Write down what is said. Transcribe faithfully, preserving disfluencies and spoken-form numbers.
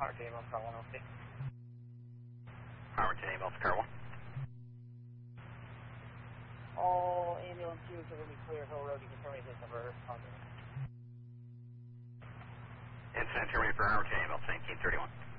Howard to ambulance, car one oh six. Howard to ambulance, car one. All ambulance queues are going to be clear Hill Road. You can terminate this number. Incident terminated for Howard to ambulance, nineteen thirty-one.